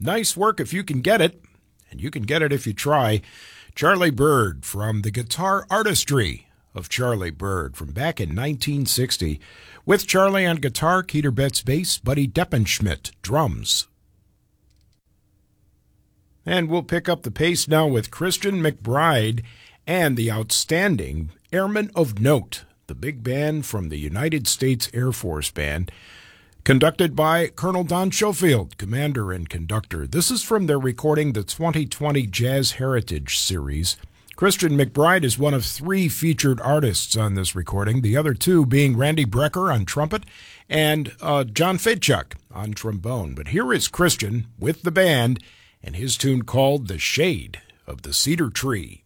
Nice work if you can get it, and you can get it if you try. Charlie Byrd from the guitar artistry of Charlie Byrd from back in 1960. With Charlie on guitar, Keter Betts bass, Buddy Deppenschmidt drums. And we'll pick up the pace now with Christian McBride and the outstanding Airmen of Note, the big band from the United States Air Force Band, conducted by Colonel Don Schofield, commander and conductor. This is from their recording, the 2020 Jazz Heritage Series. Christian McBride is one of three featured artists on this recording, the other two being Randy Brecker on trumpet and John Fedchuk on trombone. But here is Christian with the band and his tune called The Shade of the Cedar Tree.